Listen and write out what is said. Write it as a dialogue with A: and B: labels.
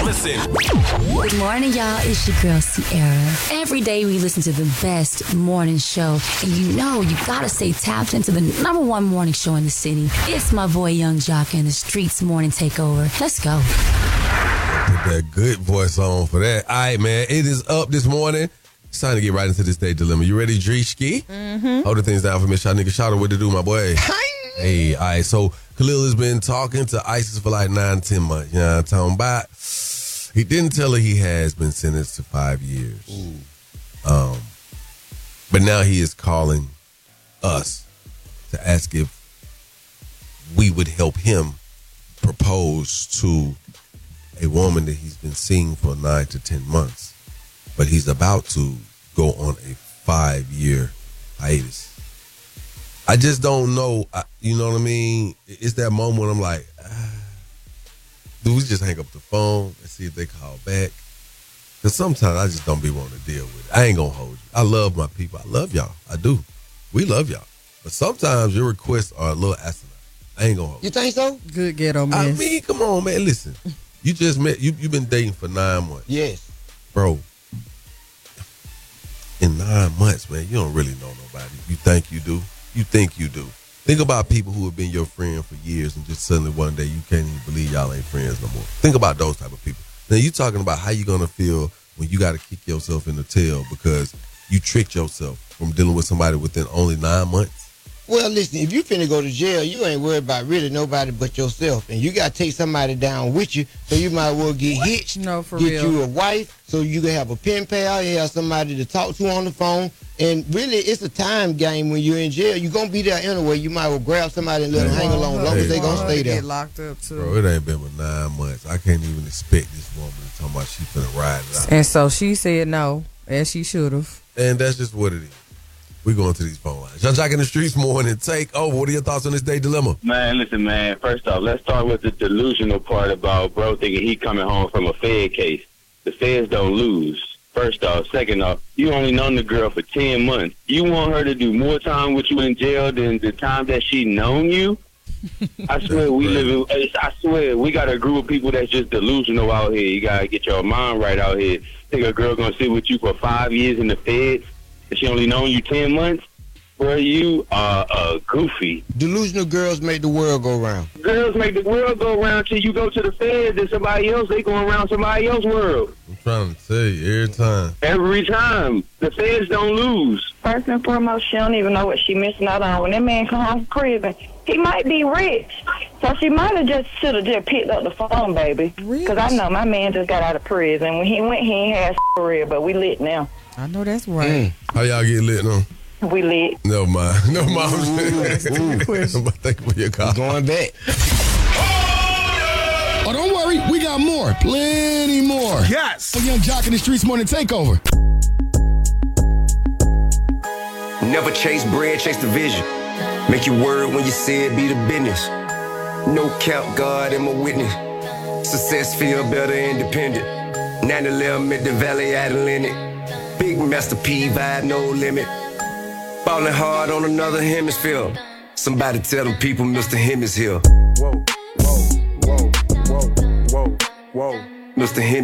A: Listen.
B: Good morning, y'all. It's your girl, Sierra. Every day we listen to the best morning show, and you gotta stay tapped into the number one morning show in the city. It's my boy, Young Jock, and the Streets Morning Takeover. Let's go.
C: Put that good voice on for that. All right, man. It is up this morning. It's time to get right into this day dilemma. You ready, Drishki?
D: Mm-hmm.
C: Holding things down for me, Shot Nigga. Shout out what to do, my boy. Hey, all right. So Khalil has been talking to ISIS for like 9-10 months. You know what I'm talking about? He didn't tell her he has been sentenced to 5 years. But now he is calling us to ask if we would help him propose to a woman that he's been seeing for 9 to 10 months. But he's about to go on a 5-year hiatus. I just don't know. You know what I mean? It's that moment when I'm like, do we just hang up the phone and see if they call back? Because sometimes I just don't be wanting to deal with it. I ain't going to hold you. I love my people. I love y'all. I do. We love y'all. But sometimes your requests are a little asinine. I ain't going to hold you.
D: You think so?
E: Good ghetto man.
C: I mean, come on, man. Listen, you just met, you've been dating for 9 months.
D: Yes.
C: Bro, in 9 months, man, you don't really know nobody. You think you do. You think you do. Think about people who have been your friend for years and just suddenly one day you can't even believe y'all ain't friends no more. Think about those type of people. Now you talking about how you gonna feel when you gotta kick yourself in the tail because you tricked yourself from dealing with somebody within only 9 months.
D: Well, listen, if you finna go to jail, you ain't worried about really nobody but yourself. And you got to take somebody down with you, so you might as well get hitched,
E: No, for
D: get
E: real.
D: you a wife, so you can have a pen pal, you have somebody to talk to on the phone. And really, it's a time game when you're in jail. You're going to be there anyway. You might as well grab somebody and let them hang along as long as they going to stay there.
E: Get locked up, too.
C: Bro, it ain't been but 9 months. I can't even expect this woman to talk about she finna ride it out.
E: And so she said no, as she should have.
C: And that's just what it is. We going to these phone lines. Young Jock in the Streets morning. Take over. What are your thoughts on this day dilemma?
F: Man, listen, man. First off, let's start with the delusional part about bro thinking he coming home from a Fed case. The Feds don't lose. First off. Second off, you only known the girl for 10 months. You want her to do more time with you in jail than the time that she known you? I swear I swear we got a group of people that's just delusional out here. You got to get your mind right out here. Think a girl going to sit with you for 5 years in the Feds? And she only known you 10 months? Bro, you are goofy.
D: Delusional girls make the world go round.
F: Girls make the world go round till you go to the Feds and somebody else, they going around somebody else's world.
C: I'm trying to tell you every time.
F: Every time. The Feds don't lose.
G: First and foremost, she don't even know what she missing out on. When that man come home from prison, he might be rich. So she might have should have just picked up the phone, baby. Because I know my man just got out of prison. When he went, he ain't had for real, but we lit now.
E: I know that's right.
C: How y'all get lit now?
G: We lit.
C: No, mind. No, mind. Thank you for your call.
D: Going back.
H: Oh, don't worry. We got more. Plenty more.
A: Yes.
H: For Young Jock in the Streets morning takeover.
I: Never chase bread, chase the vision. Make your word when you say it, be the business. No cap, God am a witness. Success feel better independent. 9/11 at the Valley Atlantic. Big Master P vibe, no limit. Ballin' hard on another hemisphere. Somebody tell them people Mr. Him is here. Whoa, whoa, whoa, whoa, whoa, whoa. Mr. Him